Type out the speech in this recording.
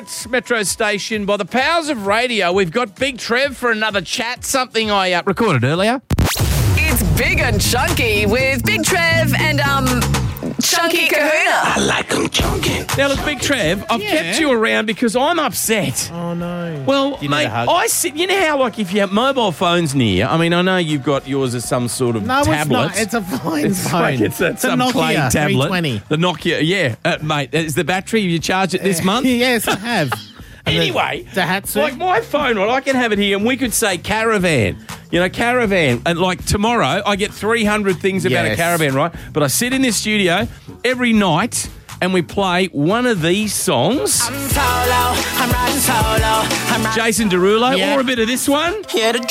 at Metro Station. By the powers of radio, we've got Big Trev for another chat, something I recorded earlier. It's Big and Chunky with Big Trev and Chunky Kahuna. I like them chunky. Now, look, Big Trev, I've kept you around because I'm upset. Oh, no. Well, Do you need mate, a hug? I sit. You know how, like, if you have mobile phones near, I mean, I know you've got yours as some sort of No, tablet. it's not. It's a fine It's phone. like it's some Nokia clay tablet. 320. The Nokia, yeah. Mate, is the battery, you charge it this month? Yes, I have. And Anyway, the Hatsu. like my phone, right, I can have it here and we could say caravan. You know, caravan. And like tomorrow, I get 300 things about a Yes. caravan, right? But I sit in this studio every night and we play one of these songs. I'm riding solo. Jason Derulo, Yeah. or a bit of this one. Here to